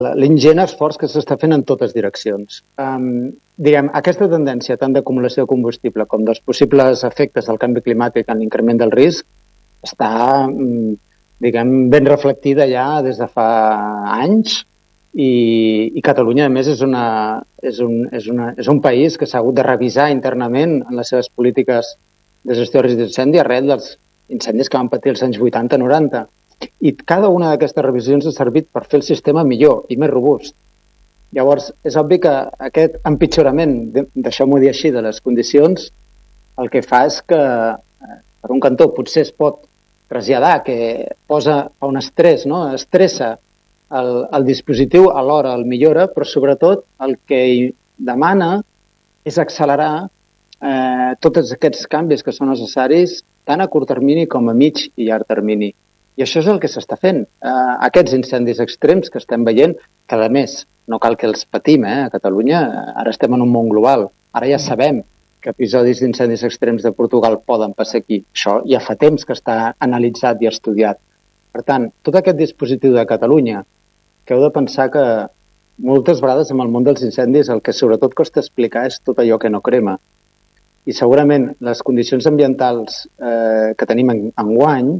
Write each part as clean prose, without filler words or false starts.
l'ingent esforç que s'està fent en totes direccions. Aquesta tendència tant d'acumulació de combustible com dels possibles efectes del canvi climàtic en l'increment del risc està, ben reflectida ja des de fa anys i Catalunya, a més, és un país que s'ha hagut de revisar internament en les seves polítiques de gestió de risc d'incendi arrel dels incendis que van patir els anys 80-90. I cada una d'aquestes revisions ha servit per fer el sistema millor i més robust. Llavors, és obvi que aquest empitjorament, deixeu-m'ho dir així, de les condicions, el que fa és que, per un cantó, potser es pot traslladar que posa un estrès, no? Estressa el dispositiu, alhora el millora, però sobretot el que demana és accelerar tots aquests canvis que són necessaris tant a curt termini com a mig i llarg termini. I això és el que s'està fent. Aquests incendis extrems que estem veient, que a més no cal que els patim, a Catalunya, ara estem en un món global. Ara ja sabem que episodis d'incendis extrems de Portugal poden passar aquí. Això ja fa temps que està analitzat i estudiat. Per tant, tot aquest dispositiu de Catalunya, que heu de pensar que moltes vegades en el món dels incendis el que sobretot costa explicar és tot allò que no crema. I segurament les condicions ambientals que tenim enguany,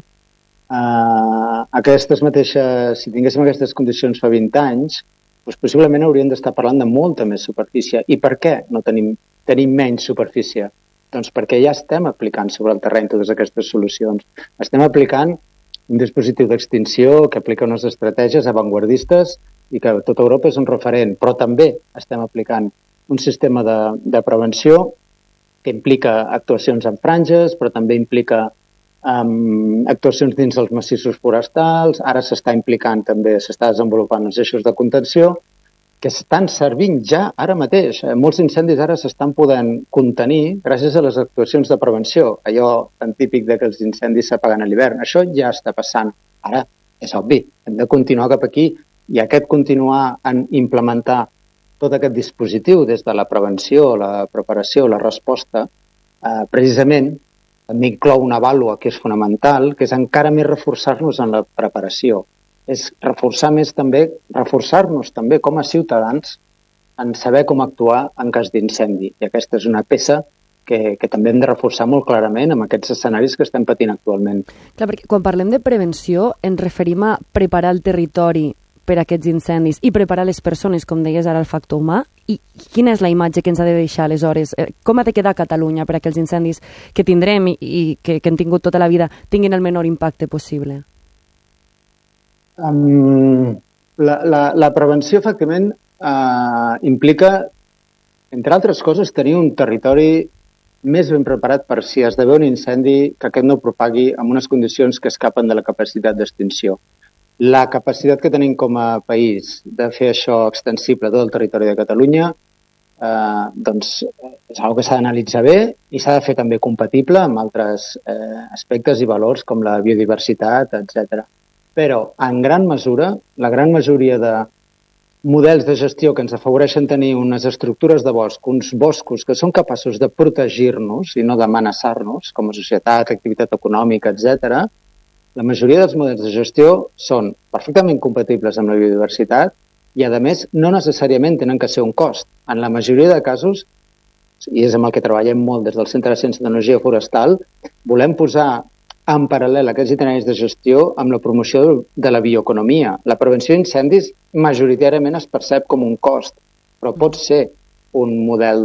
si tinguéssim aquestes condicions fa 20 anys, doncs possiblement hauríem d'estar parlant de molta més superfície. I per què no tenim menys superfície? Doncs perquè ja estem aplicant sobre el terreny totes aquestes solucions. Estem aplicant un dispositiu d'extinció que aplica unes estratègies avantguardistes i que a tota Europa és un referent, però també estem aplicant un sistema de prevenció que implica actuacions en franges, però també implica actuacions dins dels massissos forestals, ara s'està desenvolupant els eixos de contenció, que estan servint ja ara mateix. Molts incendis ara s'estan podent contenir gràcies a les actuacions de prevenció, allò tan típic que els incendis s'apaguen a l'hivern. Això ja està passant. Ara, és obvi, hem de continuar cap aquí i aquest continuar en implementar tot aquest dispositiu des de la prevenció, la preparació, la resposta, precisament també inclou una vàlua que és fonamental, que és encara més reforçar-nos en la preparació. És reforçar-nos també com a ciutadans en saber com actuar en cas d'incendi. I aquesta és una peça que també hem de reforçar molt clarament amb aquests escenaris que estem patint actualment. Clar, perquè quan parlem de prevenció ens referim a preparar el territori per a aquests incendis i preparar les persones, com deies ara, el factor humà. I quina és la imatge que ens ha de deixar aleshores? Com ha de quedar Catalunya per a que els incendis que tindrem i que hem tingut tota la vida tinguin el menor impacte possible? La prevenció, efectivament, implica, entre altres coses, tenir un territori més ben preparat per si esdevé un incendi que aquest no propagui en unes condicions que escapen de la capacitat d'extinció. La capacitat que tenim com a país de fer això extensible a tot el territori de Catalunya doncs és una cosa que s'ha d'analitzar bé i s'ha de fer també compatible amb altres aspectes i valors com la biodiversitat, etc. Però, en gran mesura, la gran majoria de models de gestió que ens afavoreixen tenir unes estructures de bosc, uns boscos que són capaços de protegir-nos i no d'amenaçar-nos com a societat, activitat econòmica, etc., la majoria dels models de gestió són perfectament compatibles amb la biodiversitat i, a més, no necessàriament tenen que ser un cost. En la majoria de casos, i és amb el que treballem molt des del Centre de Ciència i Tecnologia Forestal, volem posar en paral·lel aquests itineraris de gestió amb la promoció de la bioeconomia. La prevenció d'incendis majoritàriament es percep com un cost, però pot ser un model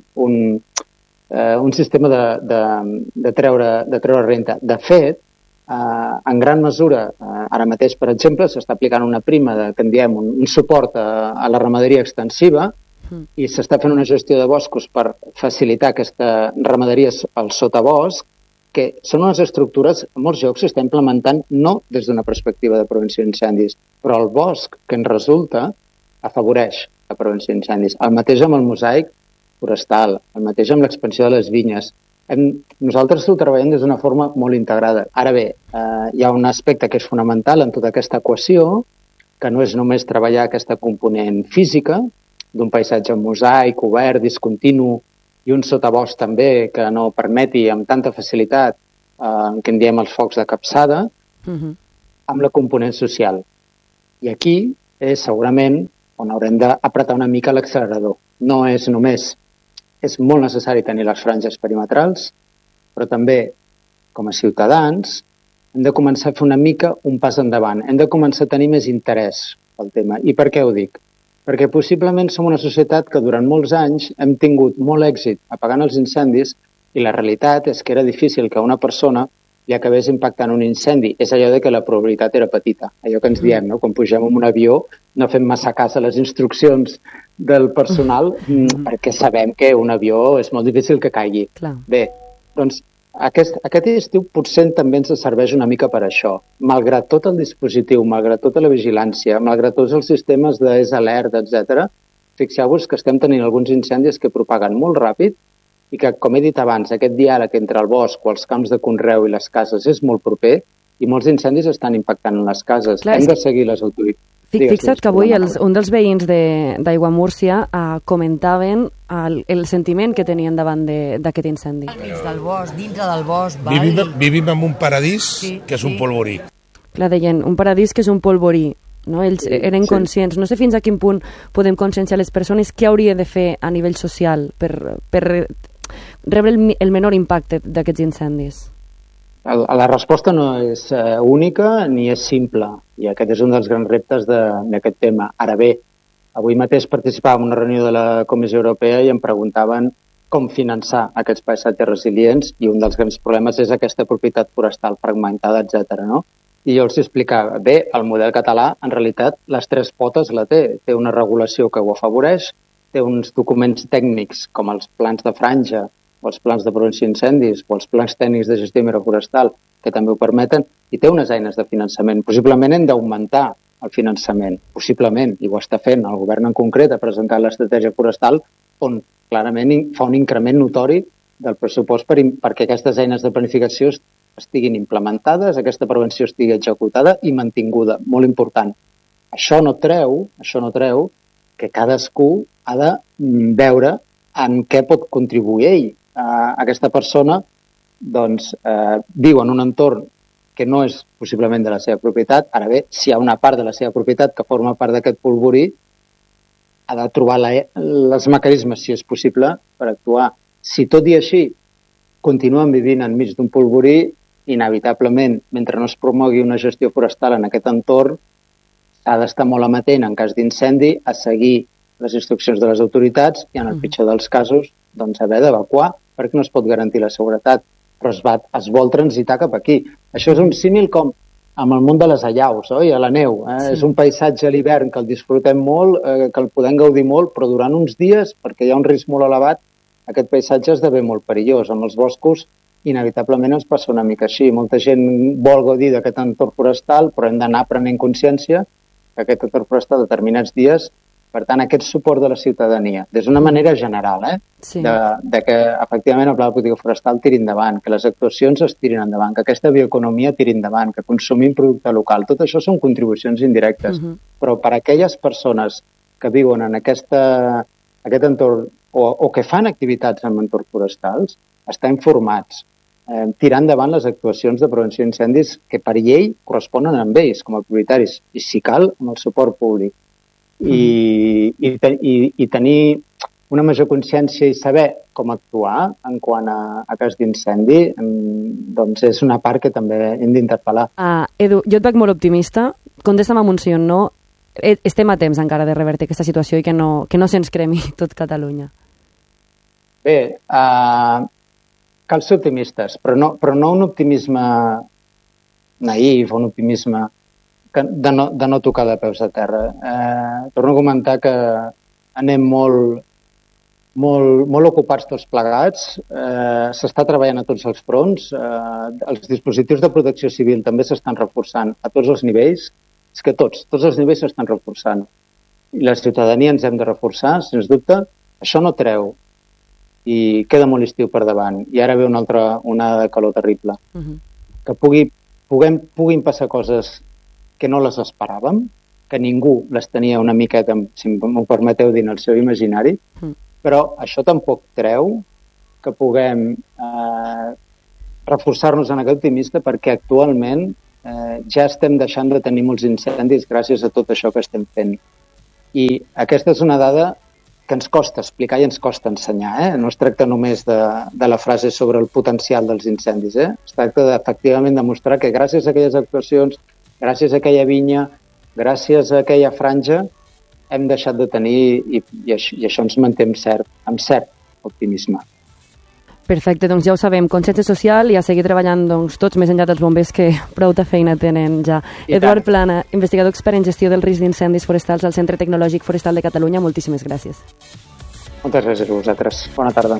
un sistema de treure renta. De fet, en gran mesura, ara mateix, per exemple, s'està aplicant una prima que en diem un suport a la ramaderia extensiva i s'està fent una gestió de boscos per facilitar aquesta ramaderia al sotabosc, que són unes estructures, en molts llocs s'està implementant no des d'una perspectiva de prevenció d'incendis, però el bosc que en resulta afavoreix la prevenció d'incendis. El mateix amb el mosaic forestal, el mateix amb l'expansió de les vinyes. Nosaltres ho treballem des d'una forma molt integrada. Ara bé, hi ha un aspecte que és fonamental en tota aquesta equació, que no és només treballar aquesta component física d'un paisatge mosaic, obert, discontinu, i un sotabosc també que no permeti amb tanta facilitat que en diem els focs de capçada, amb la component social. I aquí és segurament on haurem d'apretar una mica l'accelerador. No és només, és molt necessari tenir les franges perimetrals, però també, com a ciutadans, hem de començar a fer una mica un pas endavant. Hem de començar a tenir més interès pel tema. I per què ho dic? Perquè possiblement som una societat que durant molts anys hem tingut molt èxit apagant els incendis i la realitat és que era difícil que una persona li acabés impactant un incendi. És allò de que la probabilitat era petita. Allò que ens diem, no? Quan pugem en un avió no fem massa cas a les instruccions del personal perquè sabem que un avió és molt difícil que caigui. Clar. Bé, doncs aquest estiu potser també ens serveix una mica per això. Malgrat tot el dispositiu, malgrat tota la vigilància, malgrat tots els sistemes d'alert, etc., fixeu-vos que estem tenint alguns incendis que propaguen molt ràpid i que, com he dit abans, aquest diàleg entre el bosc o els camps de conreu i les cases és molt proper i molts incendis estan impactant en les cases. Hem de seguir les autoritats. Fixa't que avui un dels veïns d'Aiguamúrcia comentaven el sentiment que tenien davant d'aquest incendi. Dins del bosc, dintre del bosc... Vivim en un paradís que és un polvorí. Clar, deien, un paradís que és un polvorí. No? Ells eren conscients. No sé fins a quin punt podem conscienciar les persones què hauria de fer a nivell social per rebre el menor impacte d'aquests incendis. La resposta no és única ni és simple, i aquest és un dels grans reptes d'aquest tema. Ara bé, avui mateix participàvem en una reunió de la Comissió Europea i em preguntaven com finançar aquests paisatges resilients i un dels grans problemes és aquesta propietat forestal fragmentada, etc. No? I jo els explicava, bé, el model català en realitat les tres potes la té. Té una regulació que ho afavoreix, té uns documents tècnics com els plans de franja o els plans de prevenció d'incendis o els plans tècnics de gestió forestal que també ho permeten, i té unes eines de finançament. Possiblement hem d'augmentar el finançament, possiblement, i ho està fent el govern en concret, ha presentat l'estratègia forestal on clarament fa un increment notori del pressupost perquè aquestes eines de planificació estiguin implementades, aquesta prevenció estigui executada i mantinguda, molt important. Això no treu que cadascú ha de veure en què pot contribuir ell. Aquesta persona viu en un entorn que no és possiblement de la seva propietat. Ara bé, si hi ha una part de la seva propietat que forma part d'aquest polvorí, ha de trobar els mecanismes, si és possible, per actuar. Si tot i així continuen vivint enmig d'un polvorí, inevitablement, mentre no es promogui una gestió forestal en aquest entorn, s'ha d'estar molt amatent en cas d'incendi, a seguir les instruccions de les autoritats i, en el pitjor dels casos, haver d'evacuar perquè no es pot garantir la seguretat, però es vol transitar cap aquí. Això és un símil com amb el món de les allaus, oi? A la neu. Sí. És un paisatge a l'hivern que el disfrutem molt, que el podem gaudir molt, però durant uns dies, perquè hi ha un risc molt elevat, aquest paisatge esdevé molt perillós. Amb els boscos, inevitablement ens passa una mica així. Molta gent vol gaudir d'aquest entorn forestal, però hem d'anar prenent consciència que aquest entorn forestal determinats dies. Per tant, aquest suport de la ciutadania, des d'una manera general, sí. de que efectivament el pla de política forestal tiri endavant, que les actuacions es tirin endavant, que aquesta bioeconomia tiri endavant, que consumim producte local. Tot això són contribucions indirectes. Però per a aquelles persones que viuen en aquest entorn o que fan activitats en entorns forestals, estar informats, tirar endavant les actuacions de prevenció d'incendis que per llei corresponen amb ells com a prioritaris i, si cal, amb el suport públic. I tenir una major consciència i saber com actuar en quant a cas d'incendi, doncs és una part que també hem d'interpel·lar. Edu, jo et veig molt optimista. Contesta'm amb un sí o no. Estem a temps encara de revertir aquesta situació i que no se'ns cremi tot Catalunya. Bé, cal ser optimistes, però no un optimisme naïf, un optimisme de no tocar de peus a terra. Torno a comentar que anem molt ocupats tots plegats, s'està treballant a tots els fronts, els dispositius de protecció civil també s'estan reforçant a tots els nivells, és que tots els nivells s'estan reforçant. I la ciutadania ens hem de reforçar, sens dubte. Això no treu i queda molt estiu per davant. I ara ve una altra onada de calor terrible. Que puguin passar coses que no les esperàvem, que ningú les tenia una miqueta, si m'ho permeteu dir, en el seu imaginari, però això tampoc treu que puguem reforçar-nos en aquest optimista perquè actualment ja estem deixant de tenir molts incendis gràcies a tot això que estem fent. I aquesta és una dada que ens costa explicar i ens costa ensenyar. No es tracta només de la frase sobre el potencial dels incendis. Es tracta d'efectivament demostrar que gràcies a aquelles actuacions, gràcies a aquella vinya, gràcies a aquella franja, hem deixat de tenir i això ens manté amb cert optimisme. Perfecte, doncs ja ho sabem, consciència social i a seguir treballant tots més enllà dels bombers que prou de feina tenen ja. Eduard Plana, investigador expert en gestió del risc d'incendis forestals al Centre Tecnològic Forestal de Catalunya, moltíssimes gràcies. Moltes gràcies a vosaltres. Bona tarda.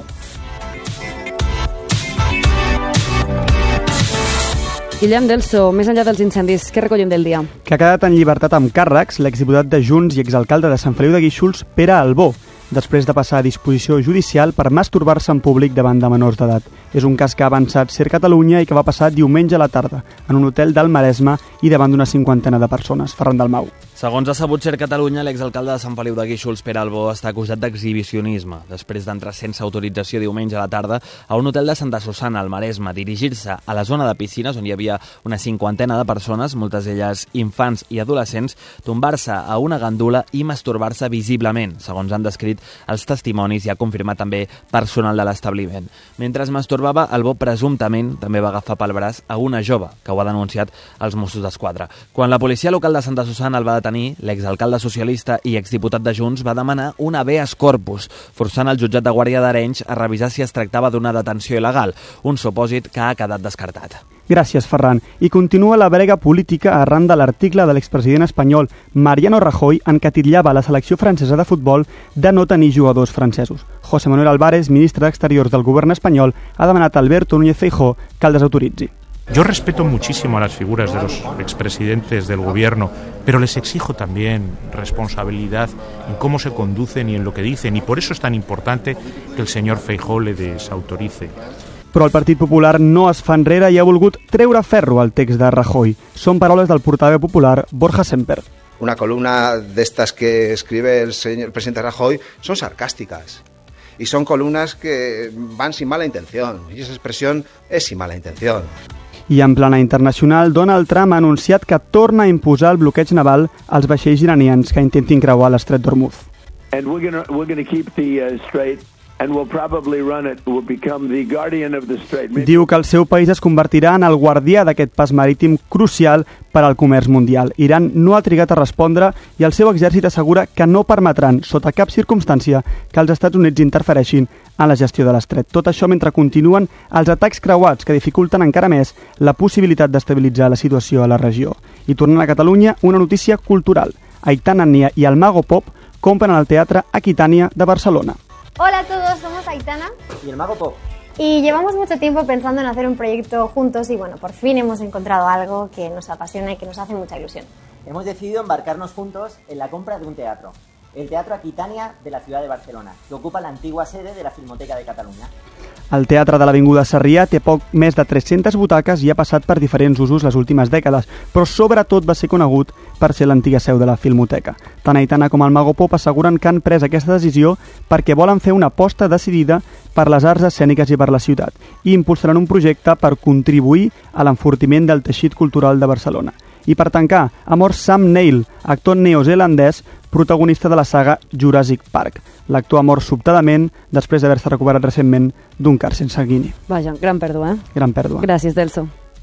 Guillem Delso, més enllà dels incendis, què recollim del dia? Que ha quedat en llibertat amb càrrecs l'exdiputat de Junts i exalcalde de Sant Feliu de Guíxols, Pere Albó, després de passar a disposició judicial per masturbar-se en públic davant de menors d'edat. És un cas que ha avançat Ser Catalunya i que va passar diumenge a la tarda en un hotel del Maresme i davant d'una 50 de persones. Ferran Dalmau. Segons ha sabut Ser Catalunya, l'exalcalde de Sant Feliu de Guíxols, Pere Albó, està acusat d'exhibicionisme després d'entrar sense autorització diumenge a la tarda a un hotel de Santa Susana, al Maresme, dirigir-se a la zona de piscines on hi havia una 50 de persones, moltes d'elles infants i adolescents, tombar-se a una gandula i masturbar-se visiblement, segons han descrit els testimonis i ha confirmat també personal de l'establiment. Mentre es masturbava, Albó presumptament també va agafar pel braç a una jove, que ho ha denunciat als Mossos d'Esquadra. Quan la policia local de Santa Susana el va detenir, l'exalcalde socialista i exdiputat de Junts va demanar un habeas corpus, forçant el jutjat de Guàrdia d'Arenys a revisar si es tractava d'una detenció il·legal, un supòsit que ha quedat descartat. Gràcies, Ferran. I continua la brega política arran de l'article de l'expresident espanyol Mariano Rajoy en què titllava la selecció francesa de futbol de no tenir jugadors francesos. José Manuel Álvarez, ministre d'Exteriors del govern espanyol, ha demanat a Alberto Núñez Feijóo que el desautoritzi. Yo respeto muchísimo a las figuras de los expresidentes del gobierno, pero les exijo también responsabilidad en cómo se conducen y en lo que dicen, y por eso es tan importante que el señor Feijóo le desautorice. Però el Partit Popular no es fa enrere i ha volgut treure ferro al text de Rajoy. Són paraules del portaveu popular Borja Semper. Una columna de estas que escribe el presidente Rajoy son sarcásticas y son columnas que van sin mala intención, y esa expresión es sin mala intención. I en plana internacional, Donald Trump ha anunciat que torna a imposar el bloqueig naval als vaixells iranians que intentin creuar l'estret d'Hormuz. And we're going to keep the strait. And we'll probably run it. We'll become the guardian of the strait. Diu que el seu país es convertirà en el guardià d'aquest pas marítim crucial per al comerç mundial. Iran no ha trigat a respondre i el seu exèrcit assegura que no permetran, sota cap circumstància, que els Estats Units interfereixin en la gestió de l'estret. Tot això mentre continuen els atacs creuats que dificulten encara més la possibilitat d'estabilitzar la situació a la regió. I tornant a Catalunya, una notícia cultural. Aitana Nia i el Mago Pop compren al Teatre Aquitània de Barcelona. Hola a todos, somos Aitana y el Mago Pop. Y llevamos mucho tiempo pensando en hacer un proyecto juntos y bueno, por fin hemos encontrado algo que nos apasiona y que nos hace mucha ilusión. Hemos decidido embarcarnos juntos en la compra de un teatro, el Teatro Aquitània de la ciudad de Barcelona, que ocupa la antigua sede de la Filmoteca de Catalunya. El Teatre de l'Avinguda Sarrià té poc més de 300 butaques i ha passat per diferents usos les últimes dècades, però sobretot va ser conegut per ser l'antiga seu de la Filmoteca. Tant Aitana com el Mago Pop asseguren que han pres aquesta decisió perquè volen fer una aposta decidida per les arts escèniques i per la ciutat i impulsaran un projecte per contribuir a l'enfortiment del teixit cultural de Barcelona. I per tancar, ha mort Sam Neill, actor neozelandès, protagonista de la saga Jurassic Park. L'actor ha mort sobtadament després d'haver-se recuperat recentment d'un càrcer sanguini. Vaja, gran pèrdua, Gran pèrdua. Gràcies, Delso.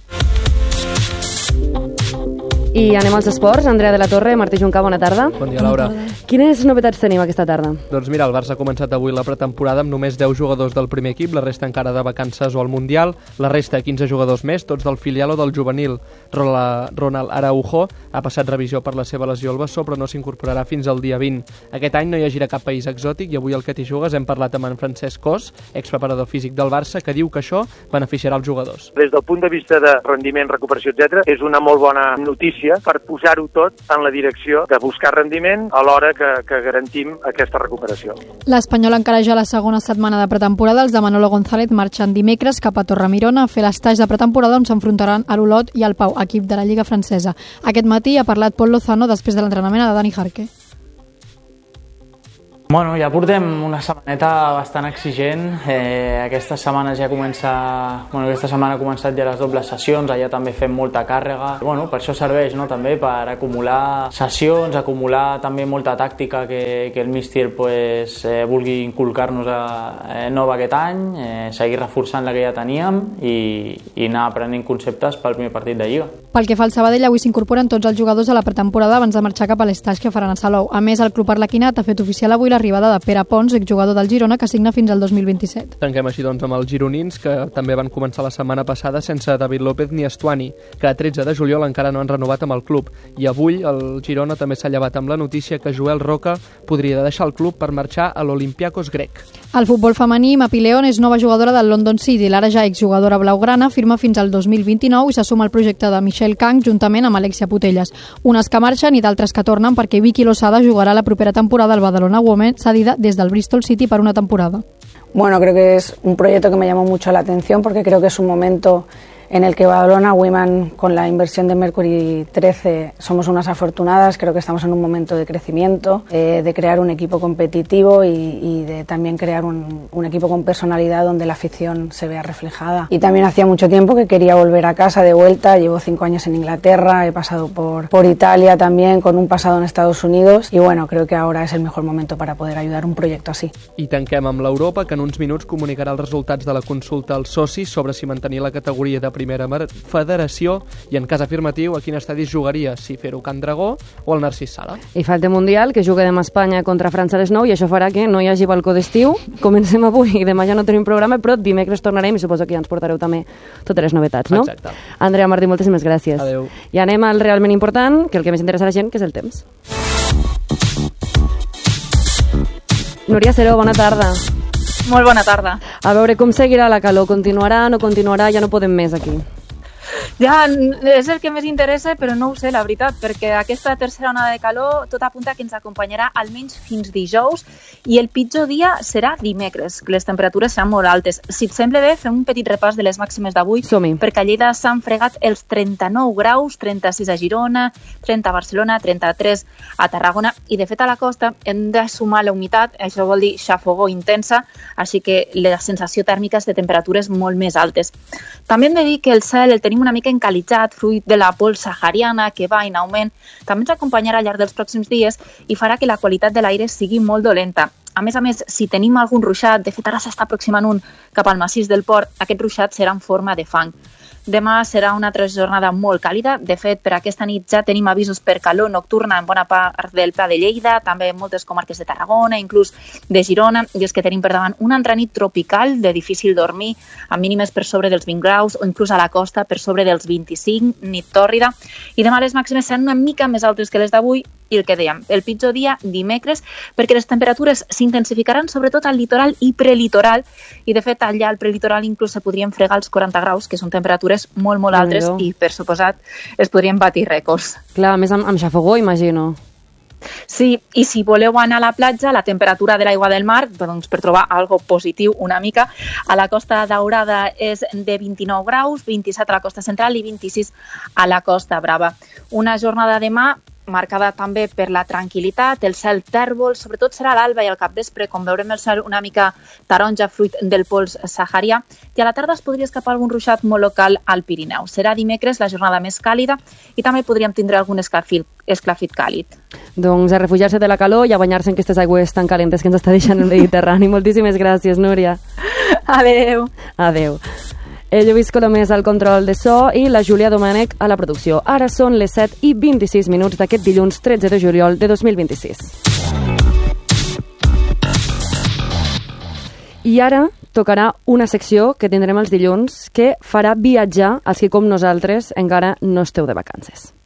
I anem als esports. Andrea de la Torre, Martí Juncà, bona tarda. Bon dia, Laura. Quines novetats tenim aquesta tarda? Doncs mira, el Barça ha començat avui la pretemporada amb només 10 jugadors del primer equip, la resta encara de vacances o al Mundial, la resta 15 jugadors més, tots del filial o del juvenil. Ronald Araujo ha passat revisió per la seva lesió al bessó, però no s'incorporarà fins al dia 20. Aquest any no hi hagirà cap país exòtic i avui al Cat i Jugues hem parlat amb en Francesc Cos, expreparador físic del Barça, que diu que això beneficiarà els jugadors. Des del punt de vista de rendiment, recuperació, etc., és una molt bona notícia per posar-ho tot en la direcció de buscar rendiment alhora que garantim aquesta recuperació. L'Espanyol encara ja la segona setmana de pretemporada. Els de Manolo González marxen dimecres cap a Torremirona a fer l'estatge de pretemporada on s'enfrontaran a l'Olot i al Pau, equip de la Lliga francesa. Aquest matí ha parlat Pol Lozano després de l'entrenament de Dani Jarque. Bueno, ja portem una setmaneta bastant exigent. Aquesta setmana ha començat ja les dobles sessions, allà també fem molta càrrega. Bueno, per això serveix, no? També per acumular sessions, acumular també molta tàctica que el míster vulgui inculcar-nos nova aquest any, seguir reforçant la que ja teníem i anar aprenent conceptes pel primer partit de Lliga. Pel que fa al Sabadell, avui s'incorporen tots els jugadors a la pretemporada abans de marxar cap a l'estatge que faran a Salou. A més, el club arlequinat ha fet oficial avui l'arribada de Pere Pons, exjugador del Girona, que signa fins al 2027. Tanquem així doncs amb els gironins, que també van començar la setmana passada sense David López ni Estuani, que a 13 de juliol encara no han renovat amb el club. I avui el Girona també s'ha llevat amb la notícia que Joel Roca podria deixar el club per marxar a l'Olympiakos grec. Al futbol femení, Mapi León és nova jugadora del London City. L'ara ja exjugadora blaugrana firma fins al 2029 i s'assuma al projecte de Michelle Kang juntament amb Alexia Putelles. Unes que marxen i d'altres que tornen perquè Vicky Losada jugarà la propera temporada al Badalona Women, cedida desde el Bristol City para una temporada. Bueno, creo que es un proyecto que me llamó mucho la atención porque creo que es un momento en el que Badalona Women, con la inversión de Mercury 13, somos unas afortunadas. Creo que estamos en un momento de crecimiento, de crear un equipo competitivo y de también crear un equipo con personalidad donde la afición se vea reflejada. Y también hacía mucho tiempo que quería volver a casa de vuelta. Llevo 5 años en Inglaterra, he pasado por Italia también, con un pasado en Estados Unidos, y bueno, creo que ahora es el mejor momento para poder ayudar un proyecto así. I tanquem amb l'Europa, que en uns minuts comunicarà els resultats de la consulta als socis sobre si mantenir la categoria de primera federació i, en cas afirmatiu, a quin estadi jugaria, si fer-ho Can Dragó o el Narcís Sala. I falta Mundial, que juga demà a Espanya contra França a les 9, i això farà que no hi hagi balcó d'estiu. Comencem avui i demà ja no tenim programa, però dimecres tornarem i suposo que ja ens portareu també totes les novetats, no? Exacte. Andrea Martí, moltíssimes gràcies. Adéu. I anem al realment important, que el que més interessa a la gent, que és el temps. Núria Seró, bona tarda. Molt bona tarda. A veure, com seguirà la calor? Continuarà, no continuarà? Ja no podem més aquí. Ja és el que més interessa, però no ho sé, la veritat, perquè aquesta tercera onada de calor tot apunta que ens acompanyarà almenys fins dijous i el pitjor dia serà dimecres, que les temperatures seran molt altes. Si et sembla bé, fem un petit repàs de les màximes d'avui, perquè a Lleida s'han fregat els 39 graus, 36 a Girona, 30 a Barcelona, 33 a Tarragona, i de fet a la costa hem de sumar la humitat, això vol dir xafogor intensa, així que la sensació tèrmica és de temperatures molt més altes. També hem de dir que el cel el tenim una mica encalitzat, fruit de la pols sahariana que va en augment. També ens acompanyarà al llarg dels pròxims dies i farà que la qualitat de l'aire sigui molt dolenta. A més, si tenim algun ruixat, de fet ara s'està aproximant un cap al massís del Port, aquest ruixat serà en forma de fang. Demà serà una altra jornada molt càlida. De fet, per aquesta nit ja tenim avisos per calor nocturna en bona part del Pla de Lleida, també en moltes comarques de Tarragona, inclús de Girona, i és que tenim per davant una altra nit tropical de difícil dormir, amb mínimes per sobre dels 20 graus o inclús a la costa per sobre dels 25, nit tòrrida. I demà les màximes seran una mica més altes que les d'avui, i el que dèiem, el pitjor dia dimecres, perquè les temperatures s'intensificaran sobretot al litoral i prelitoral, i de fet allà al prelitoral inclús se podrien fregar els 40 graus, que són temperatures molt, molt altes i, per suposat, es podrien batir rècords. Clar, a més amb xafogor, imagino. Sí, i si voleu anar a la platja, la temperatura de l'aigua del mar, doncs per trobar algo positiu una mica, a la Costa Daurada és de 29 graus, 27 a la costa central i 26 a la Costa Brava. Una jornada demà marcada també per la tranquil·litat, el cel tèrbol, sobretot serà l'alba i al capvespre, com veurem el cel una mica taronja fruit del pols saharià, i a la tarda es podria escapar algun ruixat molt local al Pirineu. Serà dimecres la jornada més càlida i també podríem tindre algun esclafit càlid. Doncs a refugiar-se de la calor i a banyar-se en aquestes aigües tan calentes que ens està deixant el Mediterrani. Moltíssimes gràcies, Núria. Adéu. Adéu. El Lluís Colomés al control de so i la Júlia Domènech a la producció. Ara són les 7:26 d'aquest dilluns 13 de juliol de 2026. I ara tocarà una secció que tindrem els dilluns que farà viatjar els que, com nosaltres, encara no esteu de vacances.